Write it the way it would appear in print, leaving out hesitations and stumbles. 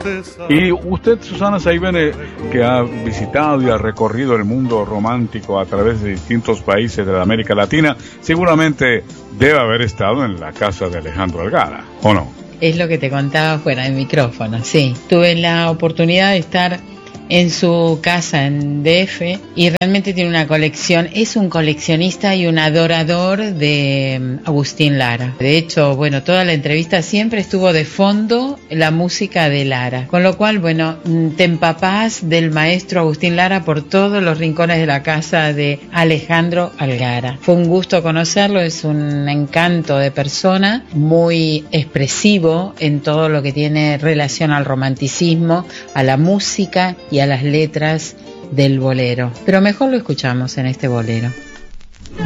Y usted, Susana Saibene, que ha visitado y ha recorrido el mundo romántico a través de distintos países de la América Latina, seguramente debe haber estado en la casa de Alejandro Algarra, ¿o no? Es lo que te contaba fuera del micrófono, sí. Tuve la oportunidad de estar en su casa en DF y realmente tiene una colección, es un coleccionista y un adorador de Agustín Lara. De hecho, bueno, toda la entrevista siempre estuvo de fondo la música de Lara, con lo cual, bueno, te empapás del maestro Agustín Lara por todos los rincones de la casa de Alejandro Algarra. Fue un gusto conocerlo, es un encanto de persona, muy expresivo en todo lo que tiene relación al romanticismo, a la música y a las letras del bolero. Pero mejor lo escuchamos en este bolero.